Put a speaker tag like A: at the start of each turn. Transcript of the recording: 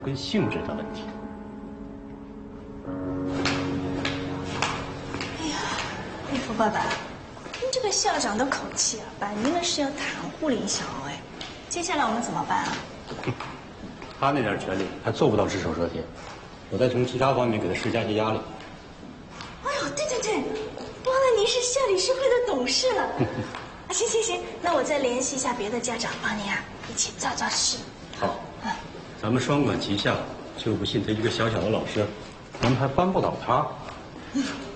A: 跟性质的问题。
B: 哎呀，立福爸爸，您这个校长的口气啊，摆明了是要袒护林小欧哎。接下来我们怎么办啊？
A: 他那点权利还做不到只手遮天，我再从其他方面给他施加些压力。
B: 哎呦，对对对，忘了您是校理事会的董事了。啊，行行行，那我再联系一下别的家长，帮您啊一起造造势。
A: 好，咱们双管齐下，就不信他一个小小的老师，咱们还扳不倒他。